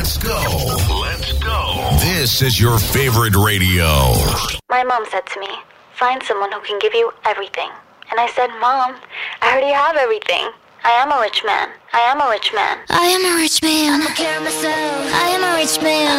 Let's go. Let's go. This is your favorite radio. My mom said to me, find someone who can give you everything. And I said, Mom, I already have everything. I am a rich man. I am a rich man. I am a rich man. I'm a care of myself. I am a rich man.